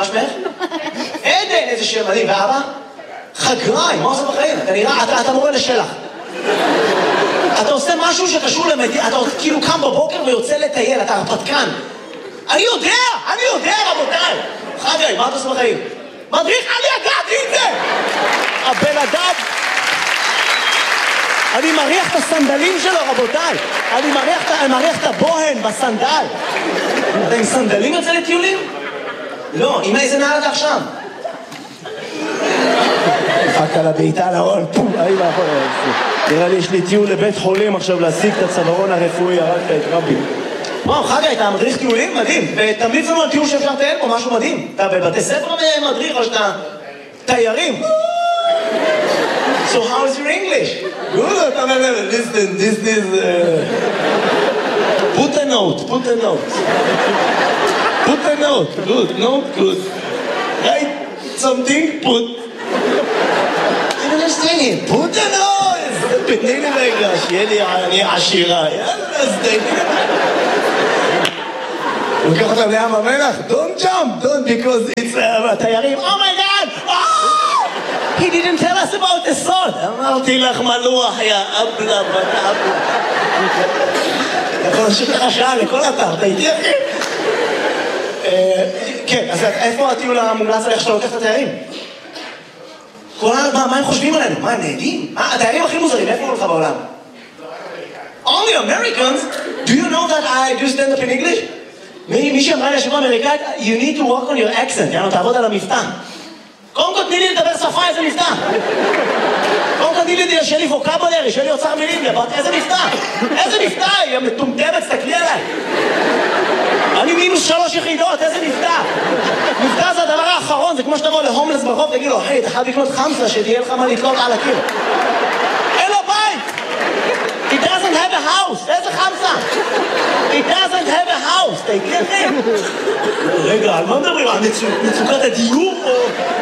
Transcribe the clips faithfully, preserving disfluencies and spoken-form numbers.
שמך? עדן, איזה שם מדהים. ואבא? חגראי, מה עושה בחיים? אתה נראה, אתה, אתה מורה לשלח. אתה עושה משהו שקשור למדינה, אתה כאילו קם בבוקר ויוצא לטייל, אתה הרפתקן. אני יודע, אני יודע רבותיי. חגראי, מה אתה עושה בחיים? מדריך, אני ידעתי את זה! הבן אדם... אני מריח את הסנדלים שלו, רבותיי. אני מריח, אני מריח את הבוהן בסנדל. אתה עם סנדלים יוצא לטיולים? לא, עם איזה נעל אתה עכשיו? דפקת על הביתה על ההון, פום, אי מאחור. נראה לי יש לי טיול לבית חולים עכשיו להשיג את הצווארון הרפואי, הרגת את רבי. וואו, חגי, אתה מדריך טיולים? מדהים. ותמליץ לנו על טיול שאפשר לטייל פה, משהו מדהים. אתה בבתי ספר מדריך או שאתה תיירים? So how is your English? Good, listen, this is... Uh... Put a note, put a note. Put a note, good, note, good. Write something, put... I don't understand it. Put a note! תתני לי רגע, שיהיה לי אני עשירה. יאללה, אז תתני לי. הוא לקח אותם לים המלח? Don't jump, don't, because it's... תיירים, oh my god! Oh! He didn't tell us about the salt. אמרתי לך מלוח, יא אבלה, בת אבלה. אתה יכול להמשיך לך שעה לכל אתר, אתה איתי אחי? כן, אז איפה הטיול המומלץ עליך שאתה לוקח את התיירים? מה הם חושבים עלינו? מה, הם נהדים? התיירים הכי מוזרים, איפה הוא לך בעולם? Only Americans? Do you know that I do stand up in English? מי שאמרה לי השבוע אמריקאית, you need to work on your accent, יאנו, תעבוד על המבטא. קודם כל תני לי לדבר שפה, איזה מבטא. קודם כל תני לי שיהיה לי ווקאבולרי, שיהיה לי אוצר מילים, איזה מבטא. איזה מבטא, היא מטומטמת, תסתכלי עליי. אני מינוס שלוש יחידות, איזה מבטא. מבטא זה הדבר האחרון, זה כמו שתבוא להומלס ברחוב, תגיד לו, היי, אתה חייב לקנות חמסה, שתהיה לך מה לתלות על הקיר. אין לו בית. He doesn't have a house, איזה חמסה? He doesn't have a house, תגידי לכם. רגע, על מה מדברים? על מצוקת הדיור או...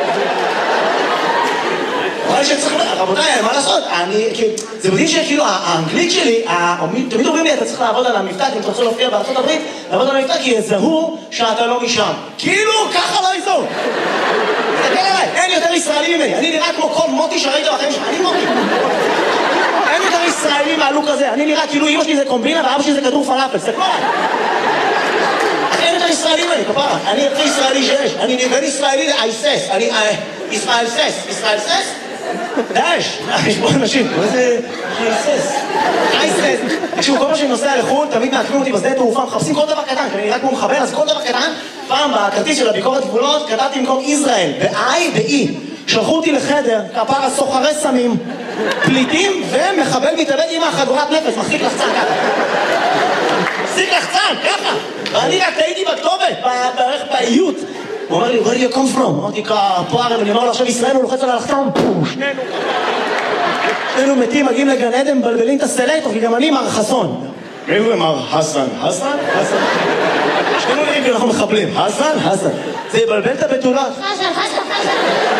אולי שצריך... רבותיי, מה לעשות? זה מדהים שכאילו האנגלית שלי, תמיד אומרים לי, אתה צריך לעבוד על המבטא, אם אתה רוצה להופיע בארצות הברית, לעבוד על המבטא כי יזהו שאתה לא משם. כאילו, ככה לא יזהו. תסתכל עליי, אין יותר ישראלי ממני. אני נראה כמו כל מוטי שראית בחיים שלך, אני מוטי. אין יותר ישראלי מהלוק הזה. אני נראה כאילו אמא שלי זה קומבינה ואבא שלי זה כדור פלאפל. סתכלו עליי. אין יותר ישראלי ממני, כפרה. אני הכי ישראלי שיש. אני בין ישראלי לאייסס. אני... ישראל סס. ישראל סס? דאש. יש פה אנשים. מה זה... אייסס. אייסס. תקשיבו, כל מה שאני נוסע לחו"ל, תמיד מעקמים אותי בשדה תעופה, מחפשים כל דבר קטן, כי אני רק כמו מחבר, אז כל דבר קטן, פעם בכרטיס של הביקורת גבולות, כתבתי במקום ישראל, ב-I ב-E. שלחו אותי לחדר, כפרה סוחרי סמים, פליטים ומחבל מתאבד עם החגורת נפש, מחזיק לחצן ככה. מחזיק לחצן, ככה. ואני רק טעיתי בכתובת, בערך באיות. הוא אומר לי, where do you come from? אמרתי, כפרה, ואני אומר לו, עכשיו ישראל הוא לוחץ על הלחתום, שנינו. שנינו מתים, מגיעים לגן עדן, מבלבלים את הסלקטור, כי גם אני מר חסון. מי זה מר חסן? חסן? חסן. שנינו נראים כי אנחנו מחבלים. חסן? חסן. זה יבלבל את הבתולות. חסן, חסן, חסן.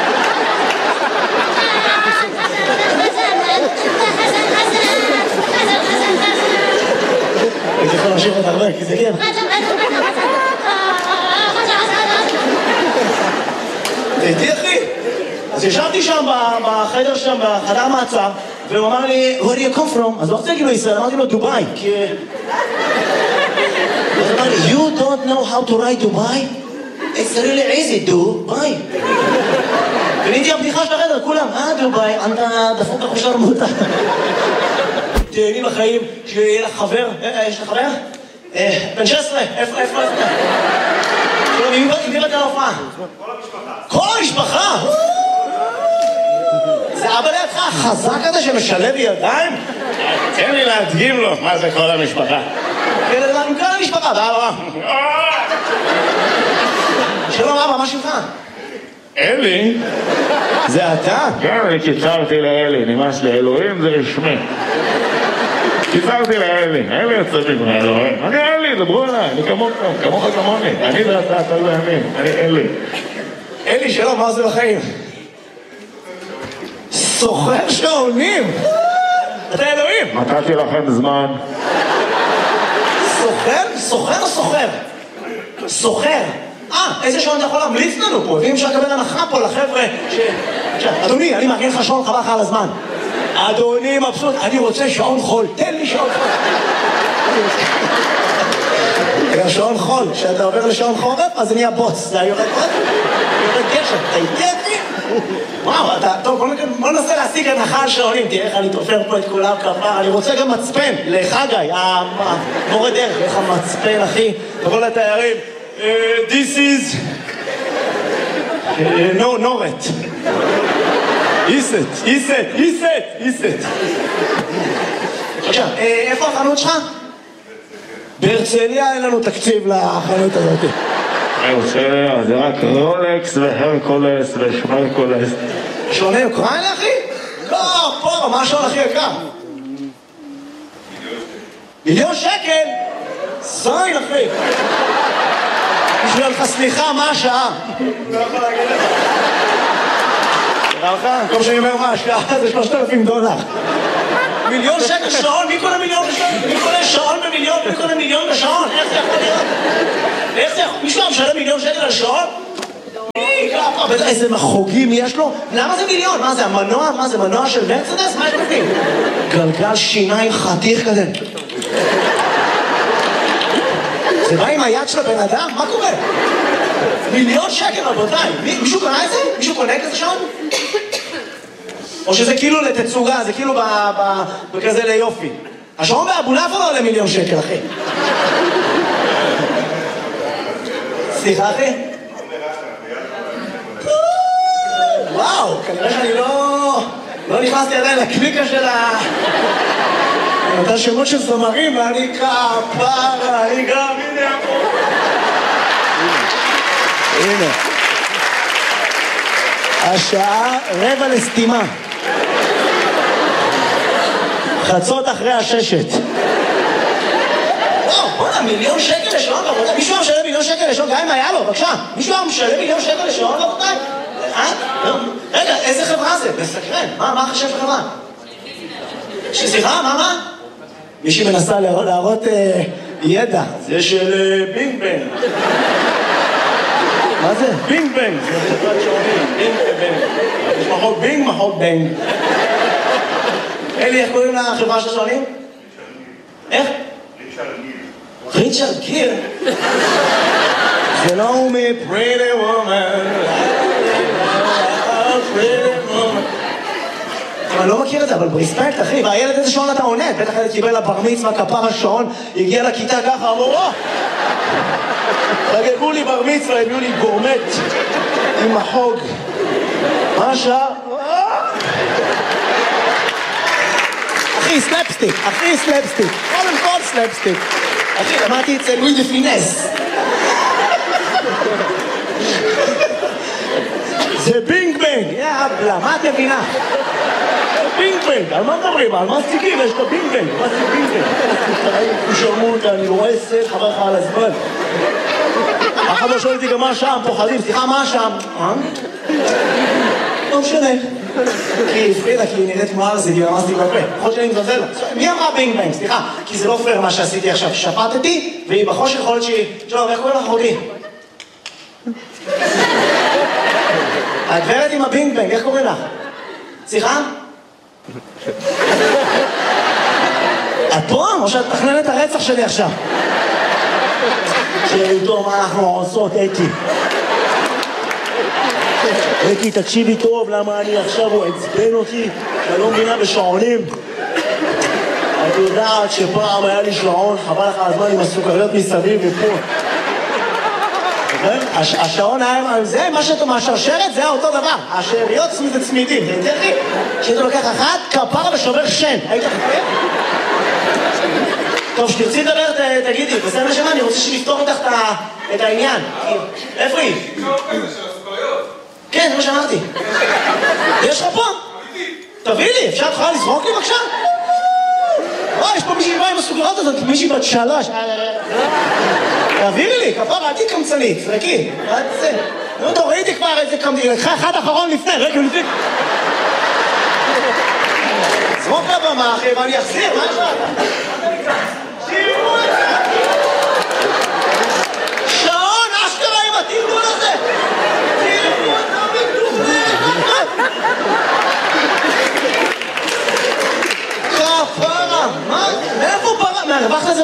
הייתי יכול להמשיך עוד הרבה, כי זה כן. תהייתי אחי. אז ישבתי שם בחדר שם, בחדר מעצר, והוא אמר לי, where do you come from? אז לא רוצה להגיד לו ישראל, אמרתי לו דובאי, כי... אז אמר לי, you don't know how to write דובאי? It's really easy, דובאי. ונהייתי הבדיחה של החדר, כולם, אה דובאי, אתה דפוק לך שרמוטה. תהייני בחיים, שיהיה לך חבר, יש לך חבר? בן שש עשרה, איפה, איפה, איפה? עם מי באת להופעה? כל המשפחה. כל המשפחה? זה אבא לידך החזק הזה שמשלב ידיים? תן לי להדגים לו מה זה כל המשפחה. עם כל המשפחה, באבא. שלום אבא, מה שלך? אלי? זה אתה? כן, אני קיצרתי לאלי, נמאס לאלוהים זה רשמי. קיצרתי לאלי, אלי יוצא מגמר אלוהים. אני אלי, דברו עליי, אני כמוך, כמוך כמוני. אני ואתה, אתה לא ימין, אני אלי. אלי, שלום, מה עושה בחיים? סוחר שעונים! אתה אלוהים! נתתי לכם זמן. סוחר? סוחר או סוחר? סוחר. אה, איזה שעון אתה יכול להמליץ לנו פה? ואם אפשר לקבל הנחה פה לחבר'ה ש... אדוני, אני מארגן לך שעון חבל לך על הזמן. אדוני מבסוט, אני רוצה שעון חול, תן לי שעון חול. שעון חול, כשאתה עובר לשעון חורף, אז זה נהיה בוץ, זה יורד בוץ, יורד גשם, אתה איתי? וואו, אתה, טוב, בוא ננסה להשיג הנחה על שעונים, תראה איך אני תופר פה את כולם כפה, אני רוצה גם מצפן, לחגי, המורה דרך, איך המצפן, אחי, תבוא לתיירים, this is, no, נורת, איסט, איסט, איסט, איסט. עכשיו, איפה החנות שלך? בהרצליה אין לנו תקציב לחנות הזאת. בהרצליה זה רק רולקס והרקולס ושמרקולס. שעוני אוקראינה, אחי? לא, פה, מה השעון הכי יקר? מיליון שקל? זין, אחי. בשביל לך סליחה, מה השעה? לא יכול להגיד לך. תראה לך, כל שאני אומר מה השעה זה שלושת אלפים דולר. מיליון שקל שעון? מי קונה מיליון בשעון? מי קונה שעון במיליון? מי קונה מיליון בשעון? איך זה יכול להיות? איך זה יכול? מישהו משלם מיליון שקל על שעון? מי? בטח איזה מחוגים יש לו? למה זה מיליון? מה זה, המנוע? מה זה, מנוע של מרצדס? מה יש בפנים? גלגל שיניים חתיך כזה. זה בא עם היד של הבן אדם? מה קורה? מיליון שקל, רבותיי. מישהו קונה את זה? מישהו קונה כזה שעון? או שזה כאילו לתצוגה, זה כאילו בכזה ליופי. השעון באבולעפיה לא עולה מיליון שקל, אחי. סליחה, אחי? וואו, כנראה שאני לא... לא נכנסתי עדיין לקליקה של ה... אותה שמות של זמרים, ואני כפרה, אני גם... הנה, הנה. השעה רבע לסתימה. חצות אחרי הששת. וואו, בוא'נה, מיליון שקל לשעון, רבותיי. מישהו היה משלם מיליון שקל לשעון, גם אם היה לו, בבקשה. מישהו היה משלם מיליון שקל לשעון, רבותיי? אה? רגע, איזה חברה זה? מסקרן. מה, מה חשב חברה? סליחה, מה, מה? מישהי מנסה להראות ידע. זה של בינג בנג. מה זה? בינג בנג. זה חברת שעונים. בינג בנג. יש מחוק בינג, מחוק בנג. אלי, איך קוראים לחברה של שעונים? איך? ריצ'רד גיר. ריצ'רד גיר? זה לא הוא מפריטי וומן. אני לא מכיר את זה, אבל ברספקט, אחי, והילד איזה שעון אתה עונד? בטח ילד קיבל לבר מצווה, כפר השעון, הגיע לכיתה ככה, אמרו, או! חגגו לי בר מצווה, הביאו לי גורמט עם החוג. מה השעה? אחי, סלפסטיק, אחי, סלפסטיק. קודם כל סלפסטיק. אחי, למדתי את זה לואי דה פינס. זה בינג בנג, יאבלה, מה את מבינה? בינג בנג, על מה מדברים? על מה סטיקים? יש לו בינג בנג, מה זה בינג בנג? הוא שרמו אותה, אני רואה סט, חבר לך על הזמן. אחד לא שואל אותי גם מה השם, פוחדים, סליחה, מה השם? אה? לא משנה. כי הפרידה, כי היא נראית כמו ארזי, כי אמרתי בפה. יכול שאני מזלזל לה. מי אמרה בינג בנג? סליחה, כי זה לא פייר מה שעשיתי עכשיו. שפטתי, והיא בחושך יכול להיות שהיא... שלום, איך קוראים לך אחותי? הגברת עם הבינג בנג, איך קוראים לך? סליחה? את פה? או שאת תכננת את הרצח שלי עכשיו? שאיתו מה אנחנו עושות, אתי. אתי, תקשיבי טוב, למה אני עכשיו הוא עצבן אותי, אני לא מבינה בשעונים. את יודעת שפעם היה לי שעון, חבל לך הזמן עם הסוכריות מסביב ופה. השעון היה, זה מה שאתה מהשרשרת, זה אותו דבר. השאריות זה צמידים, זה יותר לי. שאתה לוקח אחת, כפרה ושובר שן. היית חפר? טוב, שתרצי לדבר, תגידי, בסדר שמה, אני רוצה שנפתור אותך את העניין. איפה היא? כן, זה מה שאמרתי. יש לך פה? תביא לי, אפשר תוכל לזרוק לי בבקשה? או, יש פה מישהי באה עם הסוגרות הזאת, מישהי בת שלוש. תעבירי לי, כפרה, עדי קמצנית, זרקי. נו, טוב, ראיתי כבר איזה קמצנית, לקחה אחד אחרון לפני, רגע לפני. זרוק לבמה, אחי, ואני אחזיר, מה יש לך? שירו את זה! שעון, אשכרה עם עתיר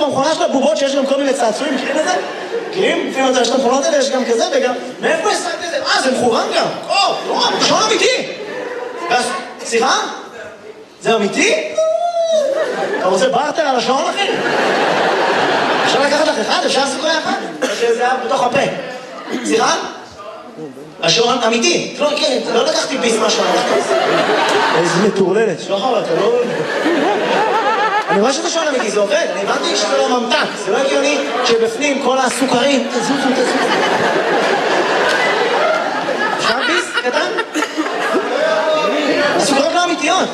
במכונה של הבובות שיש גם כל מיני צעצועים, מכירים את זה? מכירים? לפעמים אתה יש את המכונות האלה, יש גם כזה וגם... מאיפה השגתי את זה? אה, זה מכוון גם. או, לא, שעון אמיתי. סליחה? זה אמיתי? אתה רוצה ברטר על השעון, אחי? אפשר לקחת לך אחד? אפשר לעשות כל אחד? או שזה היה בתוך הפה. סליחה? השעון אמיתי. לא, כן, לא לקחתי ביס מהשעון. איזה מטורללת. שלא חבל, אתה לא... אני רואה שזה שעון אמיתי, זה עובד. אני הבנתי שזה לא ממתק. זה לא הגיוני שבפנים כל הסוכרים... תזוזו, תזוזו. אפשר ביס קטן? הסוכרות לא אמיתיות.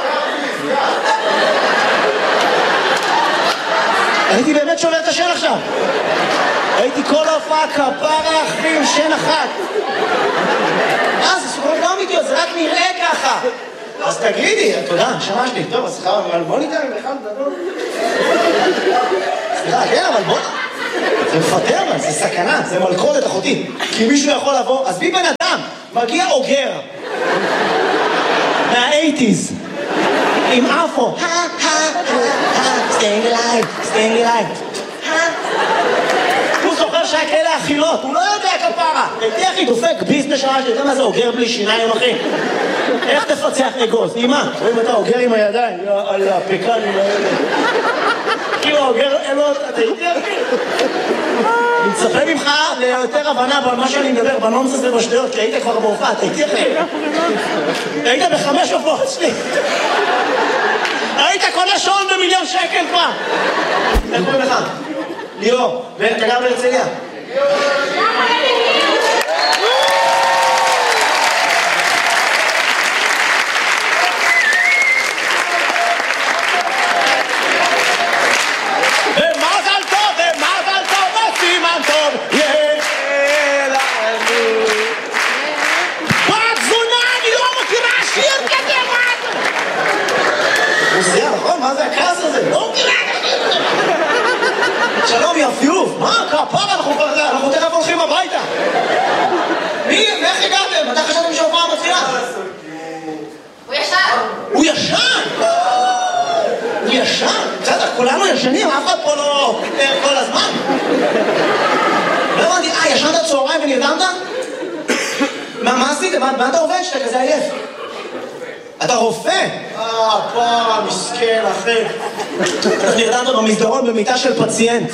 הייתי באמת שובר את השן עכשיו. הייתי כל ההופעה כפרה אחי עם שן אחת. אה, זה סוכרות לא אמיתיות, זה רק נראה ככה. אז תגידי, תודה, שמע שלי. טוב, אז סליחה, אבל בוא ניתן עם אחד גדול. סליחה, כן, אבל בוא... זה מפתר, אבל זה סכנה, זה מלכודת אחותי. כי מישהו יכול לבוא, אז בי בן אדם, מגיע אוגר. מה-שמונים. עם אפו. staying alive, staying alive. הוא זוכר שהיה כאלה אכילות, הוא לא יודע כפרה. הייתי אחי דופק ביס בשעה שלי, אתה יודע מה זה אוגר בלי שיניים אחי? איך תפצח אגוז? עם מה? רואים אתה אוגר עם הידיים, על הפקנים האלה. כאילו אוגר אלות, אתה הייתי אחי. אני מצפה ממך ליותר הבנה במה שאני מדבר, בנומס הזה בשטויות, כי היית כבר בהופעה, אתה הייתי אחי. היית בחמש הופעות שלי. היית קונה שעון במיליון שקל כבר. איך קוראים לך? ליאור. ואתה גר בהרצליה? ומזל טוב, ומזל טוב, וסימן טוב. יאללה לנו. בת זונה, אני לא מכירה שיר כזה, מה זה? מוזיאה, נכון? מה זה הכעס הזה? לא מכירה כזה. שלום יפיוף, מה? כפרה, אנחנו תכף הולכים הביתה. מי? ואיך הגעתם? מתי חשבתם שההופעה מתחילה? הוא ישן. הוא ישן? הוא ישן? בסדר, כולנו ישנים, אף אחד פה לא כל הזמן. לא הבנתי, אה, ישנת צהריים ונרדמת? מה עשית? מה אתה עובד שאתה כזה עייף? אתה רופא? אה, פעם, מסכן, אחי. אתה נרדמת במסדרון במיטה של פציינט.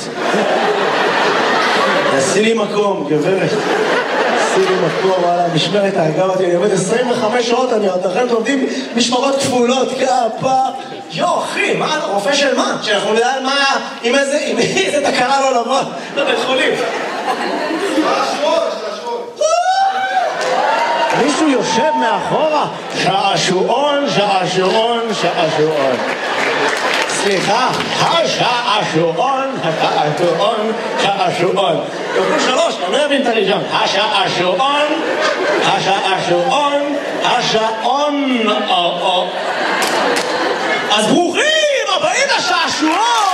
עשי לי מקום, גברת. עשי לי מקום, וואלה, משמרת האגב, אני עובד עשרים וחמש שעות, אני עוד לכם עובדים משמרות כפולות, כפה. יו, אחי, מה, אתה רופא של מה? שאנחנו נדע על מה, עם איזה, עם איזה תקרה לא לבוא לבית חולים. מישהו יושב מאחורה, שעשועון, שעשועון, שעשועון. סליחה, השעשועון, השעשועון, שעשועון. כפול שלוש, אני לא אבין את הראשון. השעשועון, השעשועון, השעון. אז ברוכים הבאים לשעשועון!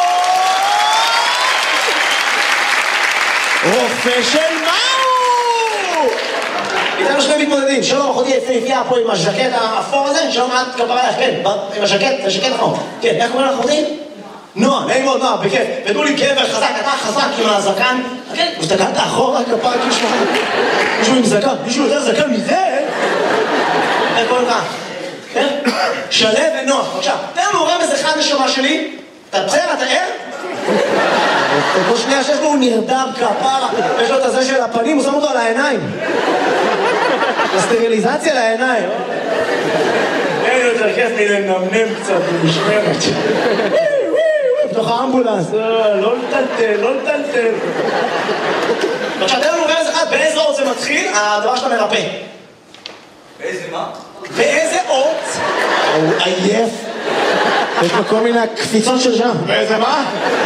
רופא של מהו? איתנו שני מתמודדים, שלום, אחותי יפהפייה פה עם הז'קט האפור הזה, שלום את כפרה לך, כן, עם הז'קט, הז'קט נכון. כן, איך קוראים לך אחותי? נועה, נעים מאוד נועה, בכיף. ותנו לי גבר חזק, אתה חזק עם הזקן. כן, הסתכלת אחורה, כפרה, כאילו שלך. מישהו עם זקן, מישהו יותר זקן מזה? איך קוראים לך? כן? שלב ונועה, בבקשה. תן לנו רמז אחד נשמה שלי. אתה בסדר, אתה ער? כל שנייה שיש לו הוא נרדם כפרה, יש לו את הזה של הפנים, הוא שם אותו על העיניים. הסטריליזציה לעיניים. אין יותר כיף לי לנמנם קצת במשמרת. בתוך האמבולנס, לא לטלטל, לא לטלטל. עכשיו, תן לנו רמז אחד, באיזה אות זה מתחיל, הדבר שאתה מרפא. באיזה מה? באיזה אות? הוא עייף. יש לו כל מיני קפיצות של שם. באיזה מה?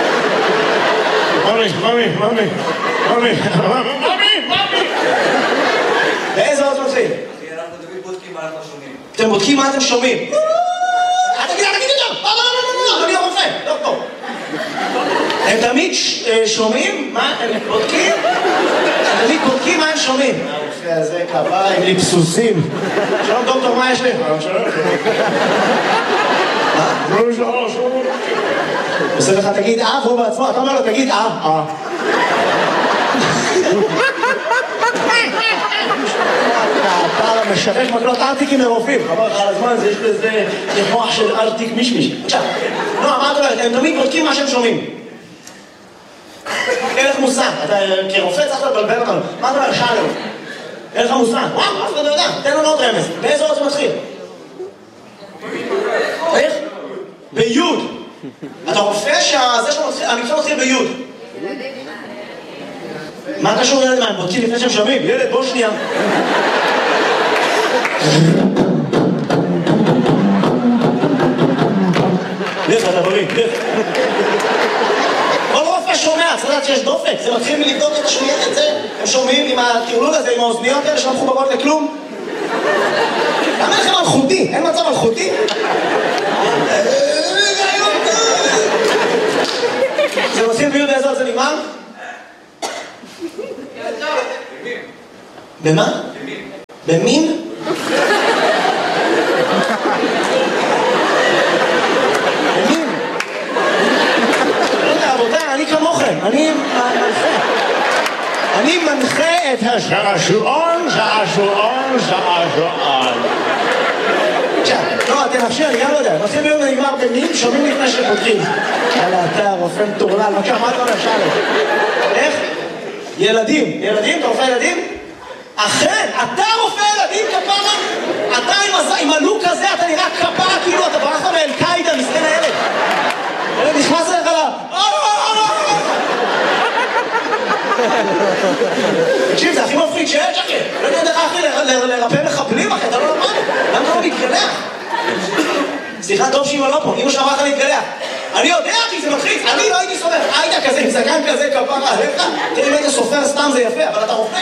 ממי, ממי, ממי, ממי, ממי, ממי. באיזה אות מתחיל? אחי, אנחנו תמיד בודקים מה אנחנו שומעים. אתם בודקים מה אתם שומעים. אל תגיד, אל תגיד את זה! לא, לא, לא, לא, לא, אדוני הרופא, לא פה. הם תמיד שומעים מה הם בודקים? הם תמיד בודקים מה הם שומעים. הרופא הזה כפרה עם ליפסוסים. שלום דוקטור, מה יש לי? שלום, שלום. מה? שלום, שלום, שלום. עושה לך תגיד אה, והוא בעצמו, אתה אומר לו תגיד אה, אה. אתה משווק מקלות ארטיקים לרופאים, חבל לך על הזמן, יש לזה מוח של ארטיק מישמיש. עכשיו, נועה, מה את אומרת? הם תמיד בודקים מה שהם שומעים. אין לך מושג, אתה כרופא צריך לבלבל אותנו. מה אתה אומר? שאלנו. אין לך מושג. וואו, אף אחד לא יודע. תן לנו עוד רמז. באיזה עוד זה מתחיל? איך? ביוד. אתה רופא שהמקצוע מתחיל ביוד. מה קשור ילד? מה, הם בודקים לפני שהם שומעים? ילד, בוא שנייה. לך, אתה בריא, לך. כל רופא שומע, צריך לדעת שיש דופק. זה מתחיל מלבדוק את השמיעה, את זה. הם שומעים עם הטרלול הזה, עם האוזניות האלה שלא מחוברות לכלום. למה לכם מלכותי? אין מצב מלכותי? זה מתחיל ביוד באיזו זה נגמר? במה? במין? במין? רגע, רבותיי, אני כמוכם, אני מנחה. אני מנחה את השעשועון, שעשועון, שעשועון. עכשיו, לא, תנחשי, אני גם לא יודע. מתחיל ביום ונגמר במין, שומעים לפני שפותחים. יאללה, אתה רופא מטורלל, בבקשה, מה אתה אומר? שאלה. איך? ילדים. ילדים? אתה רופא ילדים? אכן, אתה רופא ילדים, כפרה? אתה עם הלוק הזה, אתה נראה כפרה, כאילו אתה ברחת מאל-קאידה, מסכן הילד. ילד נכנס אליך לה... תקשיב, זה הכי מפחיד שיש, אחי. לא יודע לך, אחי, לרפא מחבלים, אחי, אתה לא למד. למה אתה לא מתגלח? סליחה, טוב שאמא לא פה, אמא שאמרה לך להתגלח. אני יודע, אחי, זה מלחיץ, אני לא הייתי סופר. היית כזה, עם זקן כזה, כפרה, עליך. תראה, אם היית סופר סתם זה יפה, אבל אתה רופא.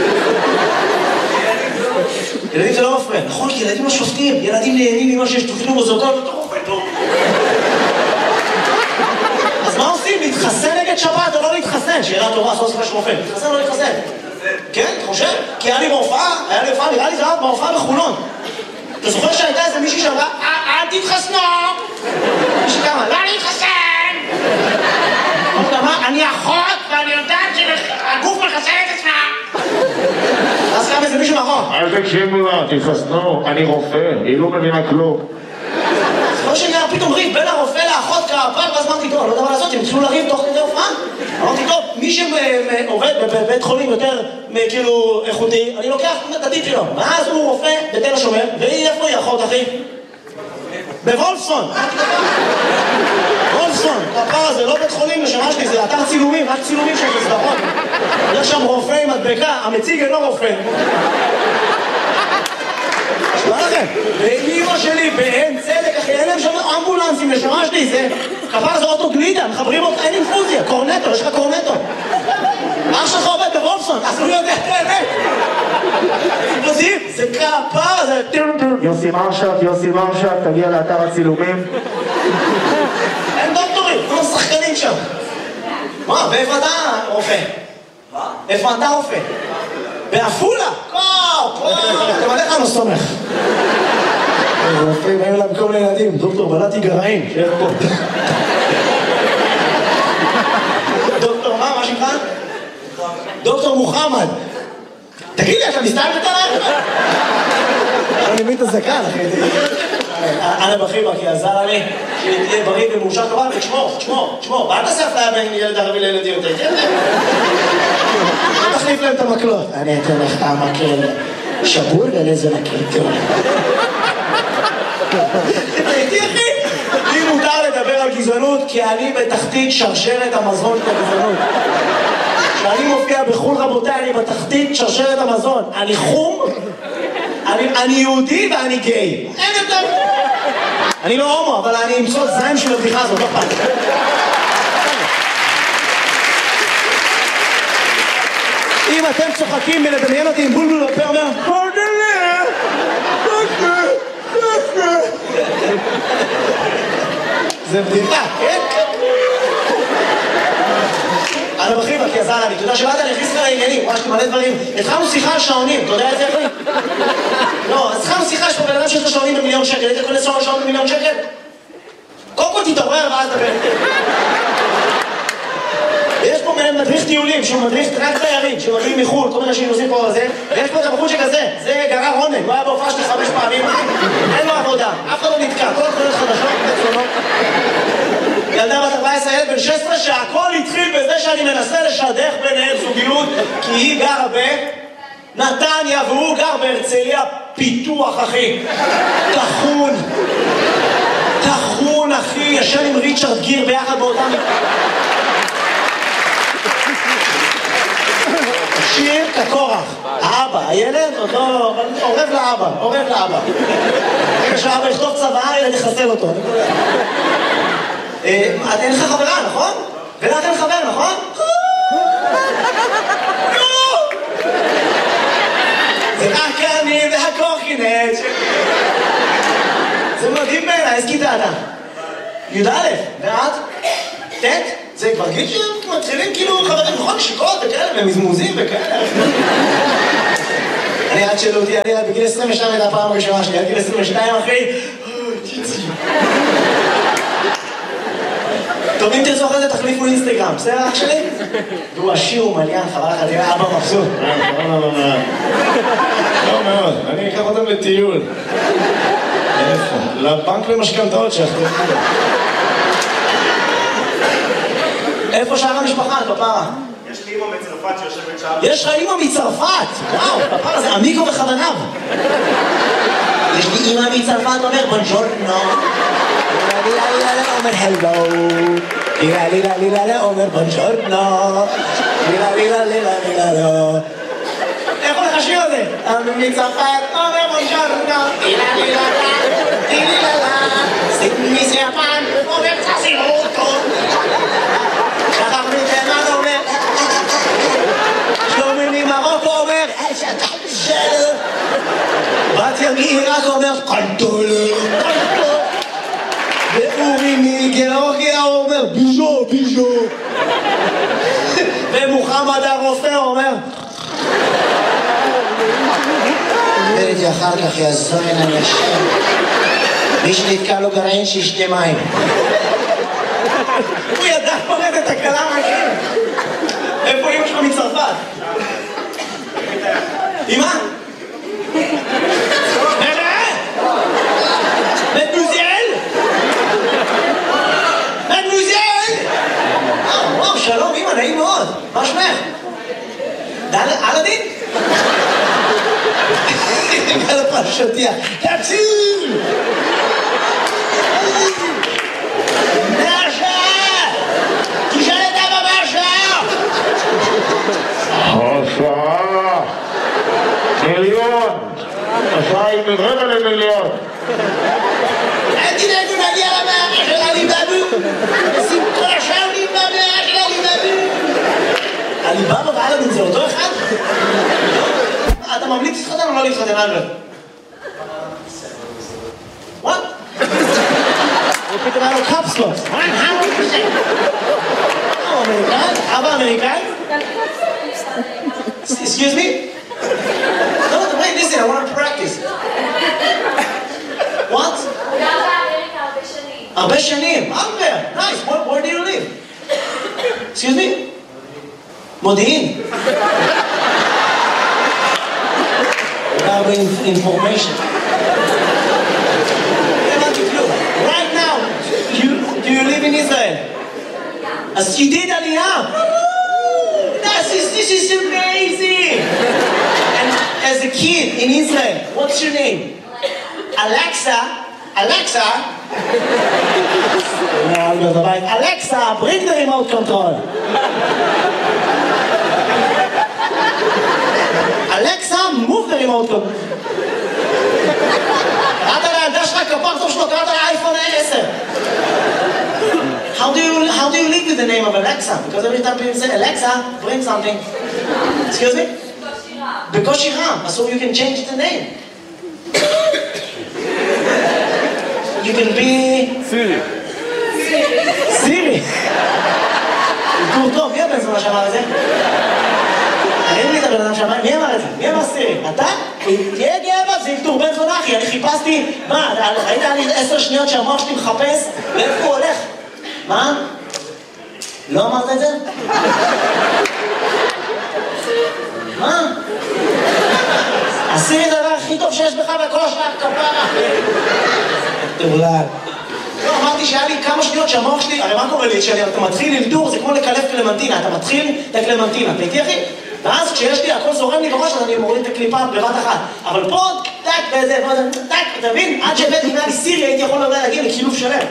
ילדים זה לא מפריע. נכון, כי ילדים לא שופטים. ילדים נהנים ממה שיש תוכנו מוזותות, אתה רופא טוב. אז מה עושים? להתחסן נגד שבת או לא להתחסן? שאלה טובה, עשו ספר של רופא. להתחסן או לא להתחסן? כן, אתה חושב? כי היה לי בהופעה, היה לי הופעה, נראה לי זה היה בהופעה בחולון. אתה זוכר שהייתה איזה מישהי שאמרה, אל תתחסנו! מישהי כמה, לא להתחסן! אמרה, אני אחות ואני יודעת שהגוף מחסן את עצמה! אז קם איזה מישהו נכון. אל תקשיבו לה, תתחסנו, אני רופא, היא לא מבינה כלום. לא שנראה פתאום ריב בין הרופא לאחות כפר, ואז אמרתי, טוב, לא יודע מה לעשות, הם התחילו לריב תוך כדי הופעה. אמרתי, טוב, מי שעובד בבית חולים יותר כאילו איכותי, אני לוקח את הטיפ שלו. ואז הוא רופא בתל השומר, והיא איפה היא אחות, אחי? בוולפסון. וולפסון, הפר הזה, לא בית חולים לשמה שלי, זה אתר צילומים, רק צילומים של סדרות. יש שם רופא עם מדבקה, המציג אינו רופא. שמה לכם? ואימא שלי באין צדק, אחי, אין להם שם אמבולנסים לשמה שלי, זה כפר זה אוטו גלידה, מחברים אותך, אין אינפוזיה, קורנטו, יש לך קורנטו. אח שלך עובד בוולפסון, אז הוא יודע את האמת. יודעים, זה כפר, זה... יוסי מרשק, יוסי מרשק, תגיע לאתר הצילומים. אין דוקטורים, כולם שחקנים שם. מה, ואיפה אתה רופא? מה? איפה אתה רופא? בעפולה? קו, קו, אתם עליך לא סומך. רופאים, אין להם כל ילדים, דוקטור בלעתי גרעין, שיהיה פה. דוקטור מה, מה שלך? דוקטור מוחמד. תגיד לי, אתה מסתכל עליי? אני מבין את הזקן, אחי. אנה בחיבה, כי עזר לי שתהיה בריא ומאושר כבר, ותשמור, תשמור, תשמור. ואל תעשה אפליה בין ילד ערבי לילדים יותר. אל תחליף להם את המקלות. אני אתן לך את המקל שבור ולאיזה מקל טוב. תראיתי, אחי? לי מותר לדבר על גזענות, כי אני בתחתית שרשרת המזון של הגזענות. כשאני מופיע בחול, רבותיי, אני בתחתית שרשרת המזון. אני חום, אני, אני יהודי ואני גיי. אין יותר. אני לא הומו, אבל אני אמצוא זין של הבדיחה הזאת, לא פעם. אם אתם צוחקים מלדמיין אותי עם בולבול בפה, אומר, פרדלה, פרדלה, פרדלה. זה בדיחה, כן? אני בחיבה, כי עזר לי, אתה יודע שבאת אני הכניס לך לעניינים, ממש מלא דברים. התחלנו שיחה על שעונים, אתה יודע את זה איך לי? לא, אז התחלנו שיחה, יש פה בן אדם שיש לו שעונים במיליון שקל, היית קונה שעון במיליון שקל? קודם כל כל תתעורר ואז דבר איתי. יש פה מדריך טיולים, שהוא מדריך רק תיירים, שמגיעים מחול, כל מיני אנשים עושים פה זה, ויש פה את הבחור שכזה, זה גרר רונן, הוא היה בהופעה שלי חמש פעמים, אין לו עבודה, אף אחד לא נתקע, כל התחולות חדשות, בצונות. ילדה בת ארבע עשרה, ילד בן שש עשרה, שהכל התחיל בזה שאני מנסה לשדך ביניהם זוגיות, כי היא גרה בנתניה והוא גר בהרצליה, פיתוח אחי, תחון, תחון אחי, ישן עם ריצ'רד גיר ביחד באותם... שיר כקורח, האבא, הילד עוד לא... עורב לאבא, עורב לאבא. רגע שהאבא יכתוב צבא, הילד יחסל אותו. אין לך חברה, נכון? ולך אין חבר, נכון? זה רק אני והקורקינט. זה מדהים בעיניי, איזה כיתה אתה? י"א, ואת? ט'? זה כבר גיל שמתחילים כאילו חברים נכון נשיקות וכאלה ומזמוזים וכאלה. אני עד שאלו אותי, אני בגיל עשרים ושתיים הייתה הפעם הראשונה שלי, עד גיל עשרים ושתיים אחי. טוב, אם תרצו אחרי זה תחליפו אינסטגרם, בסדר אח שלי? הוא עשיר ומליין, חבל לך, תראה אבא מבסוט. לא מאוד, אני אקח אותם לטיול. איפה? לבנק למשכנתאות שאחרי. איפה שאר המשפחה, פפרה? יש לי אמא מצרפת שיושבת שם. יש לך אמא מצרפת! וואו, פפרה זה עמיקו וכוונב. יש לי אמא מצרפת אומר בונג'ורנו. לילה לילה אומר הלו. לילה לילה לילה אומר בונג'ורנו. לילה לילה לילה לילה לא. איך הולך השיר הזה? אמא מצרפת אומר בונג'ורנו. לילה לילה לילה לילה. סימי סייפן אומר צסימוטו. שחר מתימן אומר שלומי ממרוקו אומר שטל בתיה מעיראק אומר קלטול ואורי מגיאורגיה אומר ביז'ו ביז'ו ומוחמד הרופא אומר וראיתי אחר כך יעזור אין אנשים מי שנתקע לו גרעין שישתה מים הוא ידע פרד את הקלה מהקרים. איפה אמא שלך מצרפת? אמא? מדמוזיאל? מדמוזיאל? וואו, שלום אמא, נעים מאוד. מה שמך? אלאדין? על הפרשותיה. תציל! השעה מיליון, השעה היא מרבע למיליון. אל תדאגו נגיע למאה של עליבאבו. שים כל השעה במאה של עליבאבו. עליבאבו ואלאדין זה אותו אחד? אתה ממליץ להתחתן או לא להתחתן אלבאב? What? הוא פתאום היה לו קפסלות. אמריקאי? אבא אמריקאי? Excuse me? No, wait, listen, I want to practice. What? הרבה שנים. הרבה. Nice. Where, where do you live? Excuse me? מודיעין. הרבה information. Right now, you, do you live in Israel? As you did Aliyah. This is, this is amazing! And as a kid in Israel, what's your name? Alexa. Alexa. Alexa, bring the remote control. Alexa, move the remote control. קראת לילדה שלך כפרצוף שלו, קראת לאייפון עשר. How do you how do you live with the name of Alexa? Because every time people say Alexa, bring something. Excuse me? בקושי רם. So you can change the name. You can be Siri. Siri. גור טוב, מי הבן זונה שאמר את זה? אין לי את הבן אדם שאמר, מי אמר את זה? מי אמר סירי? אתה? תהיה גאה בה, זה ילתור בן זונה אחי, אני חיפשתי, מה, ראית לי עשר שניות שהמוח שלי מחפש? לאיפה הוא הולך? מה? לא אמרת את זה? מה? הסירי זה הדבר הכי טוב שיש בך בכל השנה כפרה. תאולל. לא, אמרתי שהיה לי כמה שניות שהמוח שלי, הרי מה קורה לי? כשאתה מתחיל ללדור, זה כמו לקלף קלמנטינה, אתה מתחיל את הקלמנטינה, אתה איתי אחי? ואז כשיש לי, הכל זורם לי בראש, אז אני מוריד את הקליפה בבת אחת. אבל פה, טק, וזה, טק, אתה מבין? עד שהבאתי לי סירי, הייתי יכול להגיע לקילוף שלם.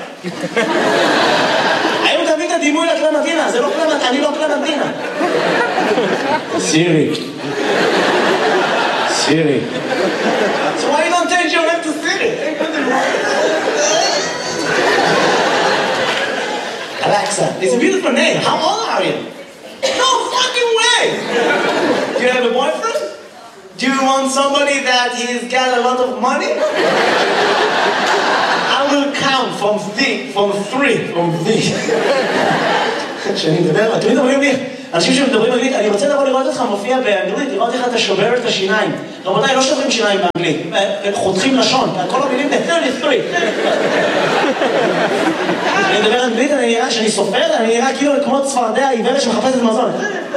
היום תביא את הדימוי לקלמנטינה, זה לא קלמנטינה, אני לא קלמנטינה. סירי. סירי. So why you don't change your name to Siri? Alexa, it's a beautiful name. How old are you? No fucking way! Do you have a boyfriend? Do you want somebody that he's got a lot of money? I will count from three, from three, from three. כשאני מדבר, אתם מדברים לי, אנשים שמדברים אנגלית, אני רוצה לבוא לראות אותך מופיע באנגלית, לראות איך אתה שובר את השיניים. רבותיי, לא שוברים שיניים באנגלית, חותכים לשון, כל המילים ב-שלושים ושלוש. אני מדבר אנגלית, אני נראה שאני סופר, אני נראה כאילו כמו צפרדע עיוורת שמחפשת מזון.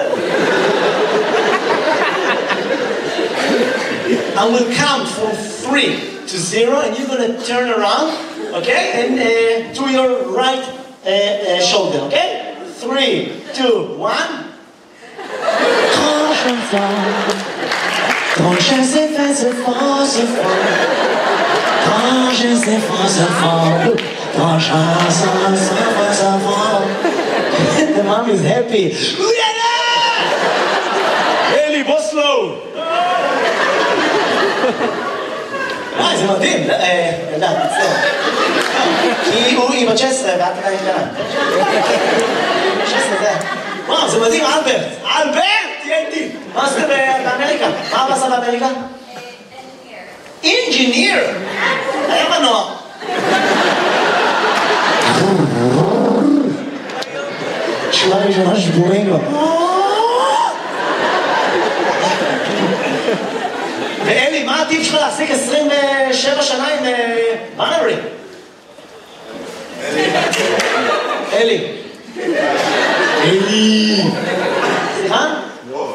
I will count from three to zero, and you're going to turn around, okay, and uh, to your right uh, uh, shoulder, okay? Three, two, one. Quand je vois, quand je sais faire ce fort, ce fort, quand je sais faire ce fort, quand je sais faire ce fort. The mom is happy. Eli, בוא slow. וואי, זה מדהים, יודעת, מצטער. כי היא בת שש עשרה ואת עדיין קטנה. שש עשרה זה. וואו, זה מדהים, אלברט. אלברט! תהיה איתי. מה עשית באמריקה? מה הוא עשה באמריקה? אינג'יניר. היה מנוע. שורה ראשונה שבורים לו. ואלי, מה הטיפ שלך להעסיק עשרים ושבע שנה עם בנרי? אלי. אלי. סליחה? לא,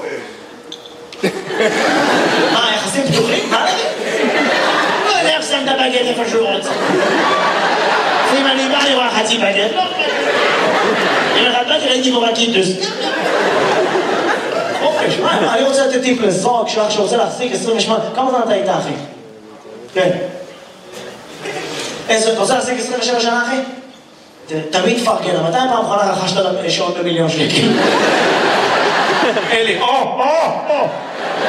מה, יחסים פתוחים? מה נגיד? לא יודע איך שם את הבגט איפה שהוא רוצה. אם אני בא לראה חצי בגט, לא בגט. אם אחד בגט הייתי בו בקיטוס. חופש, מה? אני רוצה לתת טיפ לזוג שלך שרוצה להחזיק עשרים ושמונה. כמה זמן אתה היית, אחי? כן. אתה רוצה להחזיק עשרים ושבע שנה, אחי? תמיד פרגן, מתי פעם אחרונה רכשת שעון במיליון שקל? אלי, או, או, או!